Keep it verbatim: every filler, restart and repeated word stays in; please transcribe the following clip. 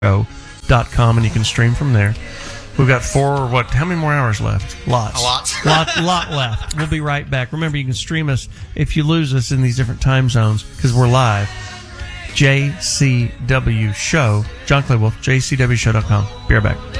dot com, and you can stream from there. We've got four, what, how many more hours left? Lots. A lot. lot, lot left. We'll be right back. Remember, you can stream us if you lose us in these different time zones, because we're live. J C W Show. John Clay Wolf, J C W show dot com. Be right back.